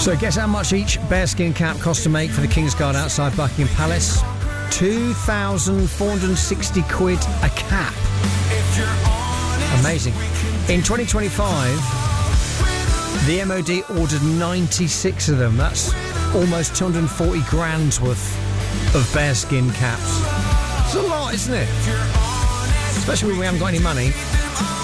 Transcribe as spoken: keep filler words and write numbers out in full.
So guess how much each bearskin cap cost to make for the King's Guard outside Buckingham Palace? two thousand four hundred sixty quid a cap. Amazing. In twenty twenty-five, the M O D ordered ninety-six of them. That's almost two hundred forty grand's worth of bearskin caps. It's a lot, isn't it? Especially when we haven't got any money.